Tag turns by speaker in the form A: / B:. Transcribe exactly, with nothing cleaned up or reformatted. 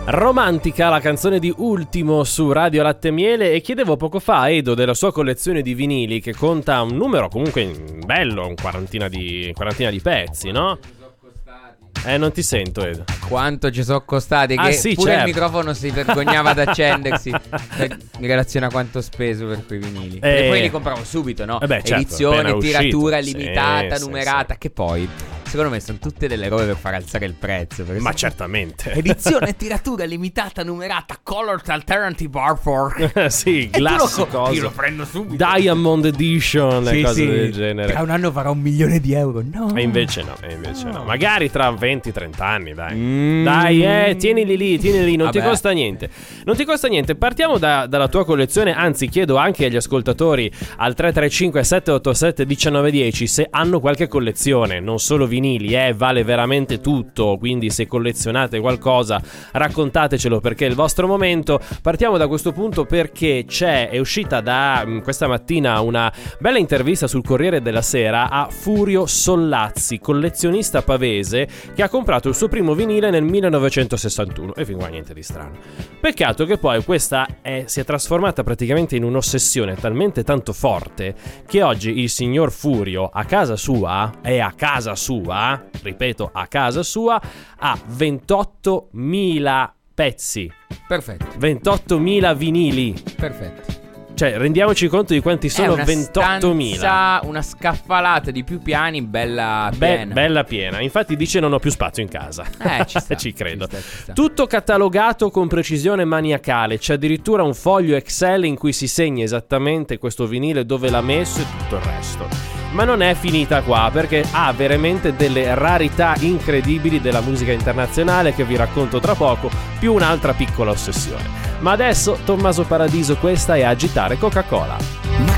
A: Romantica, la canzone di Ultimo su Radio Latte e Miele. E chiedevo poco fa a Edo della sua collezione di vinili, che conta un numero comunque bello, un quarantina di, quarantina di pezzi, no? Eh, non ti sento, Edo.
B: Quanto ci sono costati,
A: ah,
B: che
A: sì,
B: pure
A: certo.
B: il microfono si vergognava ad accendersi in relazione a quanto ho speso per quei vinili.
A: Eh.
B: E poi li compravo subito, no?
A: Eh beh, certo,
B: edizione,
A: appena
B: tiratura
A: uscito.
B: limitata,
A: Sì,
B: numerata,
A: sì,
B: che poi secondo me sono tutte delle robe per far alzare il prezzo.
A: Ma certamente.
B: Edizione, tiratura limitata, numerata, Colored Alternative Artwork.
A: Sì, classico.
B: Io lo prendo subito.
A: Diamond Edition,
B: Sì,
A: cose
B: sì.
A: del genere.
B: Tra un anno farò un milione di euro. No.
A: E invece no, e invece no.
B: No.
A: Magari tra venti trenta anni, dai.
B: Mm.
A: Dai, eh, tienili lì, tienili lì, non
B: Vabbè.
A: ti costa niente. Non ti costa niente. Partiamo da- dalla tua collezione, anzi chiedo anche agli ascoltatori al tre tre cinque sette otto sette uno nove uno zero se hanno qualche collezione, non solo vinili, eh, vale veramente tutto, quindi se collezionate qualcosa raccontatecelo perché è il vostro momento. Partiamo da questo punto perché c'è, è uscita da mh, questa mattina una bella intervista sul Corriere della Sera a Furio Sollazzi, collezionista pavese che ha comprato il suo primo vinile nel millenovecentosessantuno e fin qua niente di strano. Peccato che poi questa è, si è trasformata praticamente in un'ossessione talmente tanto forte che oggi il signor Furio a casa sua, è a casa sua, ripeto a casa sua, ha ventottomila pezzi,
B: Perfetto,
A: ventottomila vinili.
B: perfetto.
A: Cioè, rendiamoci conto di quanti sono
B: È una
A: ventottomila.
B: stanza, una scaffalata di più piani, bella
A: Be-
B: piena.
A: bella piena. Infatti dice non ho più spazio in casa.
B: Eh, ci sta,
A: Ci credo.
B: ci sta, ci sta.
A: Tutto catalogato con precisione maniacale. C'è addirittura un foglio Excel in cui si segna esattamente questo vinile, dove l'ha messo e tutto il resto. Ma non è finita qua, perché ha veramente delle rarità incredibili della musica internazionale che vi racconto tra poco, più un'altra piccola ossessione. Ma adesso Tommaso Paradiso, questa è Agitare Coca-Cola.